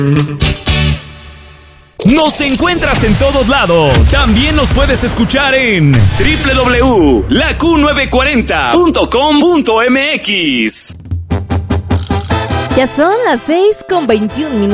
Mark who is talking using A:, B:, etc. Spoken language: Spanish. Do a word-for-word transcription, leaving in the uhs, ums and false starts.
A: Nos encuentras en todos lados. También nos puedes escuchar en doble u doble u doble u punto la q novecientos cuarenta punto com punto m x.
B: Ya son las seis con veintiún minutos.